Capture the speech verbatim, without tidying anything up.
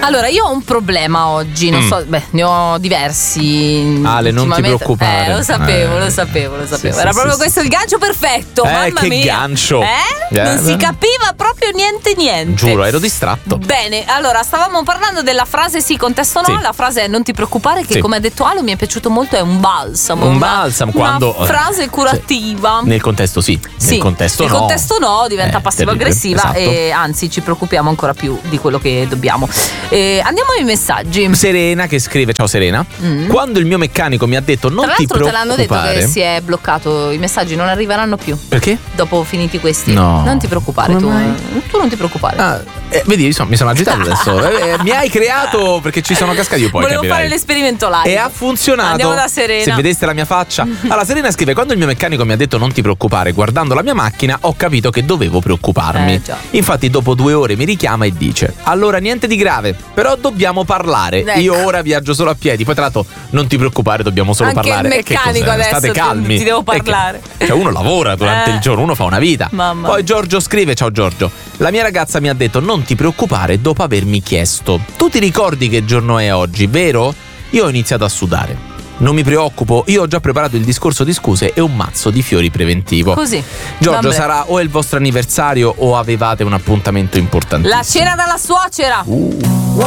Allora, io ho un problema oggi, non Mm. so, beh, ne ho diversi. Ale, non ti ultimamente. preoccupare. Eh, lo sapevo, Eh. lo sapevo, lo sapevo. Sì, Era sì, proprio sì, questo il gancio perfetto. Eh, mamma che mia. gancio. Eh? Eh, Non si beh. capiva proprio niente, niente. Giuro, ero distratto. Bene, allora stavamo parlando della frase sì, contesto no. Sì. La frase è non ti preoccupare, che Sì. come ha detto Alo mi è piaciuto molto, è un balsamo. Un una- balsamo, una quando- frase curativa. Nel contesto sì, Sì, nel contesto nel no. contesto no, diventa Eh, passivo-aggressiva terribile, e anzi ci preoccupiamo ancora più di quello che dobbiamo. Eh, andiamo ai messaggi. Serena che scrive: ciao Serena, Mm. quando il mio meccanico mi ha detto non Tra ti l'altro te l'hanno detto preoccupare. che si è bloccato, i messaggi non arriveranno più Perché? dopo finiti questi. No. Non ti preoccupare. Come tu, mai? tu non ti preoccupare. Ah, eh, vedi, insomma, mi sono agitato adesso. Eh, eh, mi hai creato perché ci sono cascati io poi. Volevo capirai. fare l'esperimento live. E ha funzionato. Andiamo da Serena. Se vedeste la mia faccia. Allora, Serena scrive: quando il mio meccanico mi ha detto non ti preoccupare, guardando la mia macchina, ho capito che dovevo preoccuparmi. Eh, già. Infatti, dopo due ore mi richiama e dice: allora, niente di grave, però dobbiamo parlare. Ecco. Io ora viaggio solo a piedi. Poi, tra l'altro, non ti preoccupare, dobbiamo solo Anche il parlare. E che meccanico cos'è? adesso State ti- calmi. ti devo E che- parlare. Cioè, uno lavora durante Eh. il giorno, uno fa una vita. Mamma. Poi Giorgio scrive: ciao Giorgio, la mia ragazza mi ha detto non ti preoccupare dopo avermi chiesto: tu ti ricordi che giorno è oggi, vero? Io ho iniziato a sudare. Non mi preoccupo, io ho già preparato il discorso di scuse e un mazzo di fiori preventivo. Così. Giorgio, Vabbè. sarà o il vostro anniversario o avevate un appuntamento importantissimo. La cena dalla suocera. Uh.